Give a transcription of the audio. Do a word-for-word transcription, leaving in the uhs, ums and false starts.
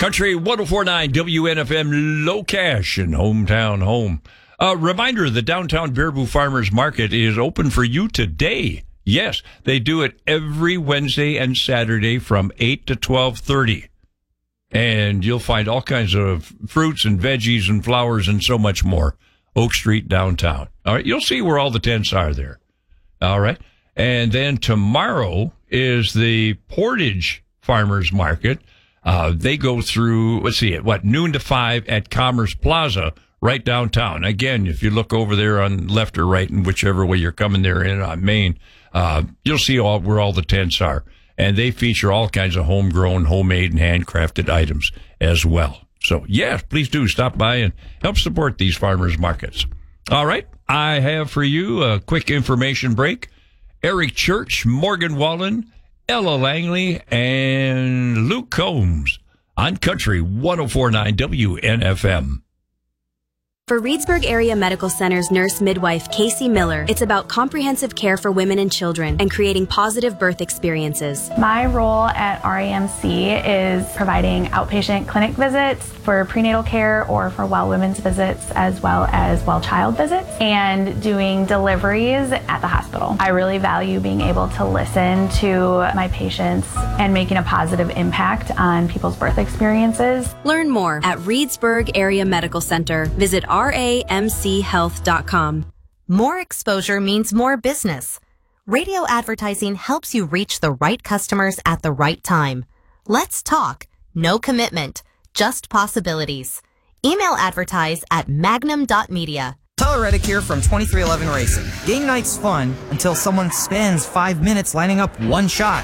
Country one oh four point nine W N F M, low cash and hometown home. A reminder, the downtown Baraboo Farmers Market is open for you today. Yes, they do it every Wednesday and Saturday from eight to twelve thirty. And you'll find all kinds of fruits and veggies and flowers and so much more. Oak Street downtown. All right, you'll see where all the tents are there. All right. And then tomorrow is the Portage Farmers Market. Uh, they go through, let's see, at what, noon to five at Commerce Plaza, right downtown. Again, if you look over there on left or right, and whichever way you're coming there in on Main, uh, you'll see all where all the tents are. And they feature all kinds of homegrown, homemade, and handcrafted items as well. So, yes, please do stop by and help support these farmers markets. All right, I have for you a quick information break. Eric Church, Morgan Wallen, Ella Langley, and Luke Combs on Country one oh four point nine W N F M. For Reedsburg Area Medical Center's nurse midwife, Casey Miller, it's about comprehensive care for women and children and creating positive birth experiences. My role at R A M C is providing outpatient clinic visits for prenatal care or for well women's visits, as well as well child visits, and doing deliveries at the hospital. I really value being able to listen to my patients and making a positive impact on people's birth experiences. Learn more at Reedsburg Area Medical Center. Visit R A M C health dot com. More exposure means more business. Radio advertising helps you reach the right customers at the right time. Let's talk. No commitment, just possibilities. Email advertise at magnum dot media. Tyler Reddick here from twenty-three eleven Racing. Game night's fun until someone spends five minutes lining up one shot.